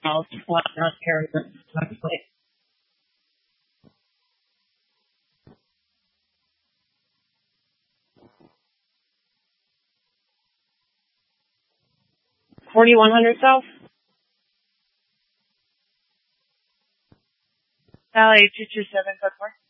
South, North Carolina. 4100 South. LA 227 code 4.